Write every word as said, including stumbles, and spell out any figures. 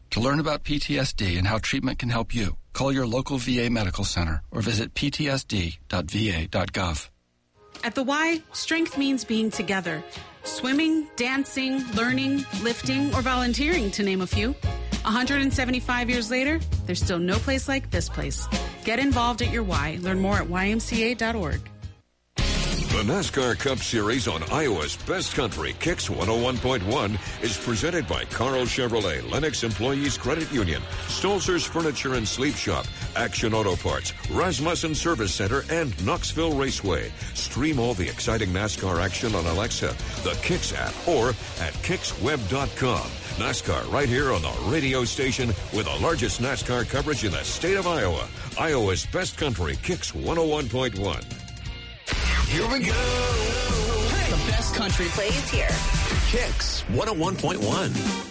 To learn about P T S D and how treatment can help you, call your local V A medical center or visit p t s d dot v a dot gov. At the Y, strength means being together. Swimming, dancing, learning, lifting, or volunteering, to name a few. one hundred seventy-five years later, there's still no place like this place. Get involved at your Y. Learn more at y m c a dot org. The NASCAR Cup Series on Iowa's Best Country, Kicks one oh one point one, is presented by Carl Chevrolet, Lennox Employees Credit Union, Stolzer's Furniture and Sleep Shop, Action Auto Parts, Rasmussen Service Center, and Knoxville Raceway. Stream all the exciting NASCAR action on Alexa, the Kicks app, or at kicks web dot com. NASCAR right here on the radio station with the largest NASCAR coverage in the state of Iowa. Iowa's Best Country, Kicks one oh one point one. Here we go. The best country plays here. Kicks one oh one point one.